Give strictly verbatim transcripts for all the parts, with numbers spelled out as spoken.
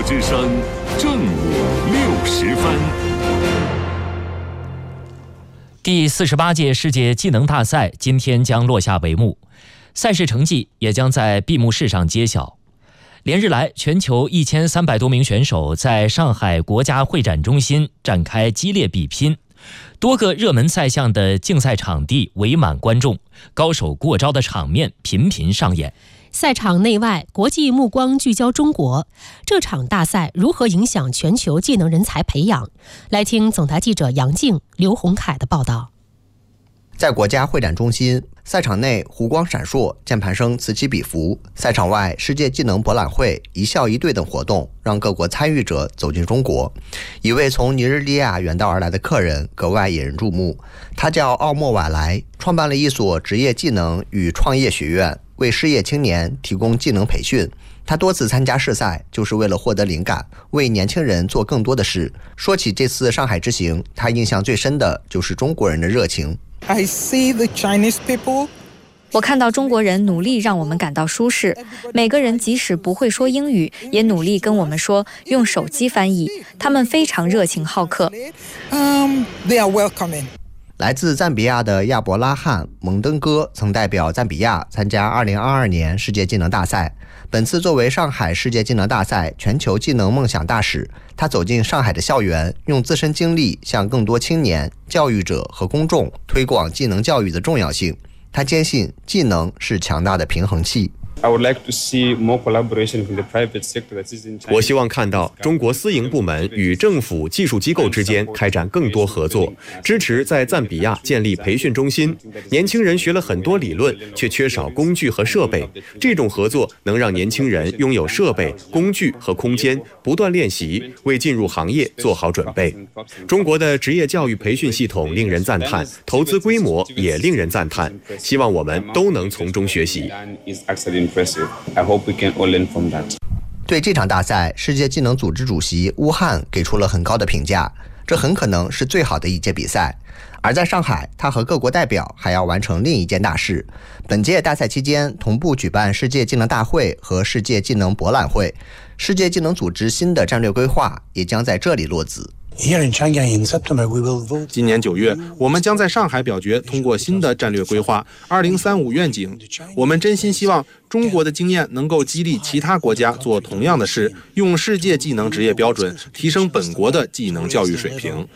之声正午六时分。 第四十八届世界技能大赛今天将落下帷幕，赛事成绩也将在闭幕式上揭晓。连日来，全球一千三百多名选手在上海国家会展中心展开激烈比拼，多个热门赛项的竞赛场地围满观众，高手过招的场面频频上演。 赛场内外，国际目光聚焦中国。这场大赛如何影响全球技能人才培养？来听总台记者杨静、刘洪凯的报道。 在国家会展中心，赛场内湖光闪烁，键盘声此起彼伏。赛场外，世界技能博览会、一校一队等活动让各国参与者走进中国。一位从尼日利亚远道而来的客人格外引人注目，他叫奥莫瓦莱，创办了一所职业技能与创业学院，为失业青年提供技能培训。他多次参加试赛，就是为了获得灵感，为年轻人做更多的事。说起这次上海之行，他印象最深的就是中国人的热情。 I see the Chinese people. 我看到中国人努力让我们感到舒适，每个人即使不会说英语，也努力跟我们说，用手机翻译。他们非常热情好客。 Um, they are welcoming. 来自赞比亚的亚伯拉罕·蒙登哥曾代表赞比亚参加二零二二年世界技能大赛。本次作为上海世界技能大赛全球技能梦想大使，他走进上海的校园，用自身经历向更多青年、教育者和公众推广技能教育的重要性。他坚信技能是强大的平衡器。 我希望看到中国私营部门与政府技术机构之间开展更多合作，支持在赞比亚建立培训中心。年轻人学了很多理论，却缺少工具和设备，这种合作能让年轻人拥有设备、工具和空间，不断练习，为进入行业做好准备。中国的职业教育培训系统令人赞叹，投资规模也令人赞叹，希望我们都能从中学习。 I hope we can all learn from that. 对这场大赛，世界技能组织主席乌汉给出了很高的评价，这很可能是最好的一届比赛。而在上海，他和各国代表还要完成另一件大事。本届大赛期间，同步举办世界技能大会和世界技能博览会，世界技能组织新的战略规划也将在这里落子。 今年九月，我们将在上海表决通过新的战略规划二零三五愿景。我们真心希望中国的经验能够激励其他国家做同样的事，用世界技能职业标准提升本国的技能教育水平。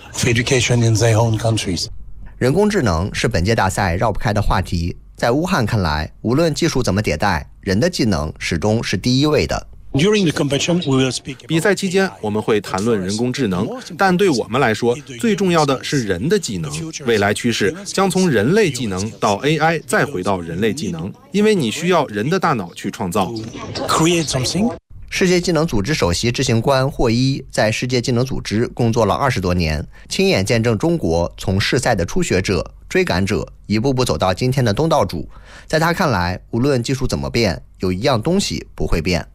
人工智能是本届大赛绕不开的话题。在乌汉看来，无论技术怎么迭代，人的技能始终是第一位的。 比赛期间，我们会谈论人工智能，但对我们来说，最重要的是人的技能。未来趋势将从人类技能到 A I， 再回到人类技能，因为你需要人的大脑去创造。 世界技能组织首席执行官霍伊在世界技能组织工作了二十多年，亲眼见证中国从试赛的初学者、追赶者一步步走到今天的东道主。在他看来，无论技术怎么变，有一样东西不会变。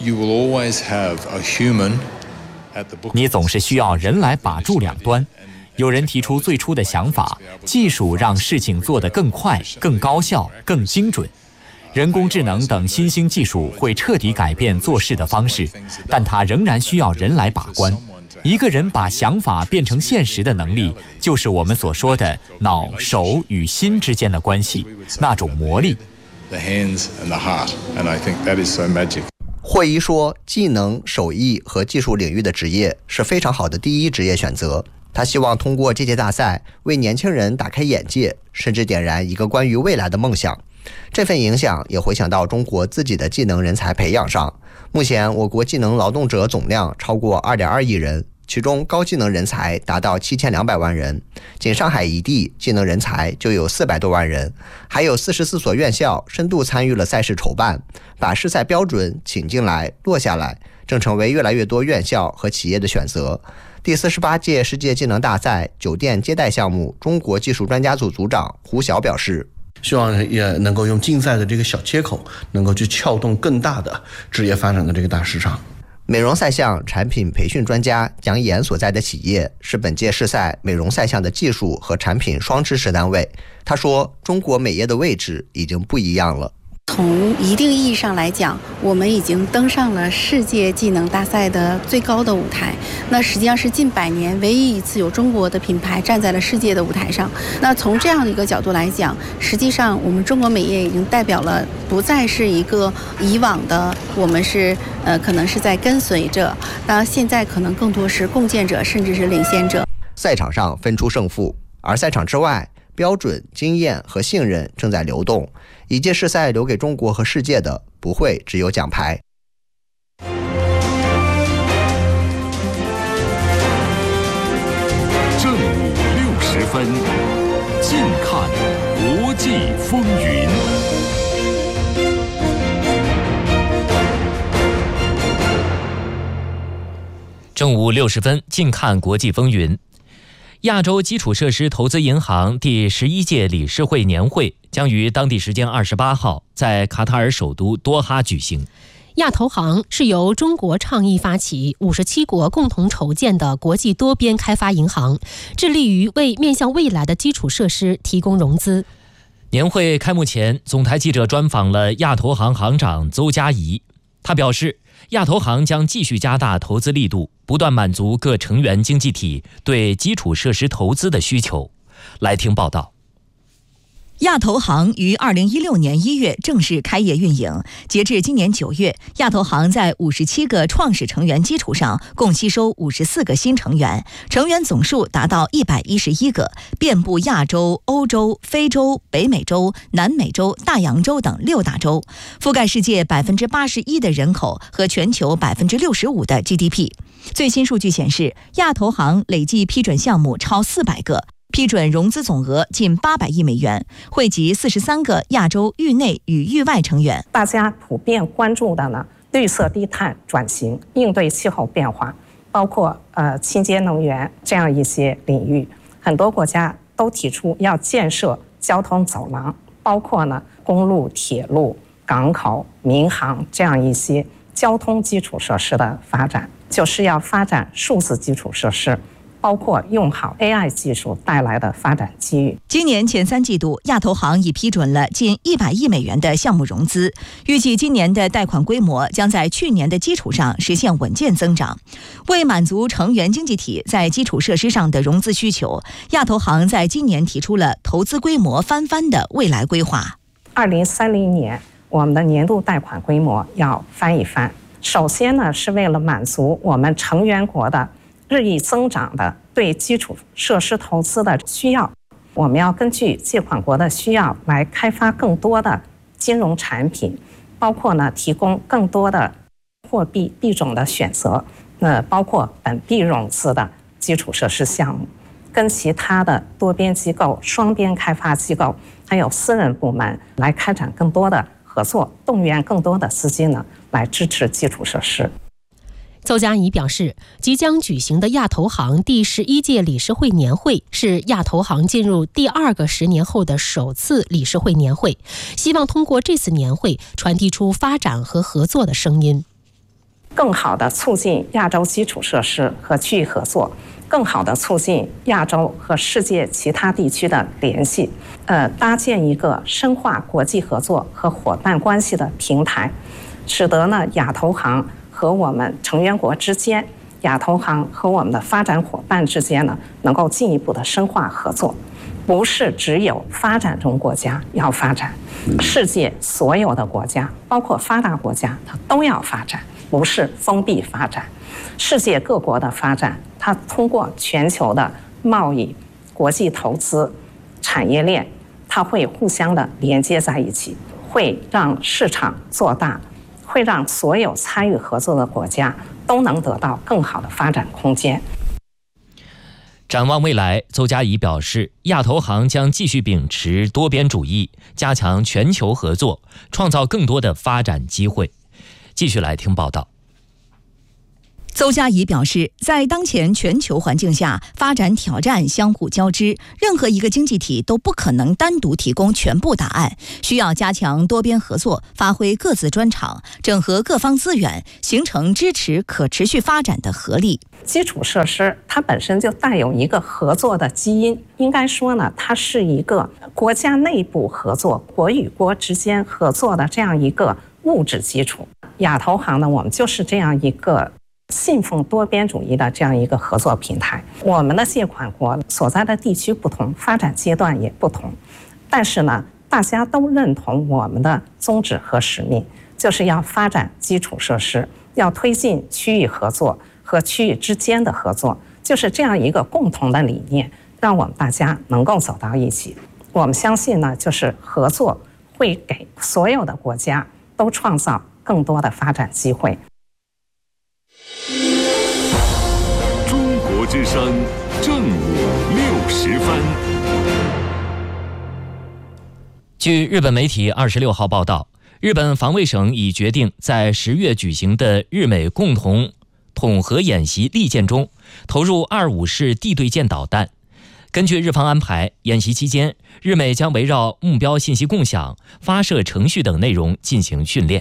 你总是需要人来把住两端。有人提出最初的想法，技术让事情做得更快、更高效、更精准。人工智能等新兴技术会彻底改变做事的方式，但它仍然需要人来把关。一个人把想法变成现实的能力，就是我们所说的脑、手与心之间的关系，那种魔力。 霍伊说，技能、手艺和技术领域的职业是非常好的第一职业选择。他希望通过这届大赛为年轻人打开眼界，甚至点燃一个关于未来的梦想。这份影响也回响到中国自己的技能人才培养上。目前，我国技能劳动者总量超过 二点二亿人，其中高技能人才达到七千两百万人，仅上海一地技能人才就有四百多万人，还有四十四所院校深度参与了赛事筹办，把试赛标准请进来、落下来，正成为越来越多院校和企业的选择。第四十八届世界技能大赛酒店接待项目中国技术专家组组长胡晓表示， 希望也能够用竞赛的这个小切口，能够去撬动更大的职业发展的这个大市场。 美容赛项产品培训专家蒋岩所在的企业是本届试赛美容赛项的技术和产品双支持单位。他说，中国美业的位置已经不一样了。 从一定意义上来讲，我们已经登上了世界技能大赛的最高的舞台。那实际上是近百年唯一一次有中国的品牌站在了世界的舞台上。那从这样的一个角度来讲，实际上我们中国美业已经代表了，不再是一个以往的我们是呃可能是在跟随者，那现在可能更多是共建者，甚至是领先者。 赛场上分出胜负，而赛场之外，标准、经验和信任正在流动。一届世赛留给中国和世界的不会只有奖牌。 正午六十分，近看国际风云。 正午六十分，近看国际风云。亚洲基础设施投资银行第十一届理事会年会将于当地时间二十八号在卡塔尔首都多哈举行。 亚投行是由中国倡议发起，五十七国共同筹建的国际多边开发银行，致力于为面向未来的基础设施提供融资。 年会开幕前，总台记者专访了亚投行行长邹家怡，他表示，亚投行将继续加大投资力度，不断满足各成员经济体对基础设施投资的需求。来听报道。 亚投行于二零一六年一月正式开业运营，截至今年九月，亚投行在五十七个创始成员基础上，共吸收五十四个新成员，成员总数达到一百一十一个，遍布亚洲、欧洲、非洲、北美洲、南美洲、大洋洲等六大洲，覆盖世界百分之八十一的人口和全球百分之六十五的 G D P。最新数据显示，亚投行累计批准项目超四百个。批准融资总额近八百亿美元，惠及四十三个亚洲域内与域外成员。 大家普遍关注的呢，绿色低碳转型、应对气候变化，包括呃清洁能源这样一些领域，很多国家都提出要建设交通走廊，包括呢公路、铁路、港口、民航这样一些交通基础设施的发展，就是要发展数字基础设施。包括用好 A I 技术带来的发展机遇。 今年前三季度，亚投行已批准了近一百亿美元的项目融资，预计今年的贷款规模将在去年的基础上实现稳健增长。为满足成员经济体在基础设施上的融资需求，亚投行在今年提出了投资规模翻番的未来规划。 二零三零年，我们的年度贷款规模要翻一番。首先呢，是为了满足我们成员国的日益增长的对基础设施投资的需要，我们要根据借款国的需要来开发更多的金融产品，包括呢提供更多的货币币种的选择，那包括本币融资的基础设施项目，跟其他的多边机构、双边开发机构还有私人部门来开展更多的合作，动员更多的资金呢来支持基础设施。 邹家怡表示，即将举行的亚投行第十一届理事会年会是亚投行进入第二个十年后的首次理事会年会，希望通过这次年会传递出发展和合作的声音， 更好地促进亚洲基础设施和区域合作，更好地促进亚洲和世界其他地区的联系，呃，搭建一个深化国际合作和伙伴关系的平台，使得呢亚投行和我们成员国之间，亚投行和我们的发展伙伴之间呢，能够进一步的深化合作，不是只有发展中国家要发展，世界所有的国家，包括发达国家，它都要发展，不是封闭发展。世界各国的发展，它通过全球的贸易、国际投资、产业链，它会互相的连接在一起，会让市场做大。会让所有参与合作的国家都能得到更好的发展空间。 展望未来，邹家怡表示，亚投行将继续秉持多边主义，加强全球合作，创造更多的发展机会。继续来听报道。 邹嘉怡表示，在当前全球环境下，发展挑战相互交织，任何一个经济体都不可能单独提供全部答案，需要加强多边合作，发挥各自专长，整合各方资源，形成支持可持续发展的合力。 基础设施它本身就带有一个合作的基因，应该说呢，它是一个国家内部合作、国与国之间合作的这样一个物质基础。亚投行呢，我们就是这样一个信奉多边主义的这样一个合作平台。我们的借款国所在的地区不同，发展阶段也不同，但是呢，大家都认同我们的宗旨和使命，就是要发展基础设施，要推进区域合作和区域之间的合作，就是这样一个共同的理念，让我们大家能够走到一起。我们相信呢，就是合作会给所有的国家都创造更多的发展机会。 中国之声正午六时分。 据日本媒体二十六号报道，日本防卫省已决定在十月举行的日美共同统合演习利剑中投入二五式地对舰导弹。根据日方安排，演习期间，日美将围绕目标信息共享、发射程序等内容进行训练。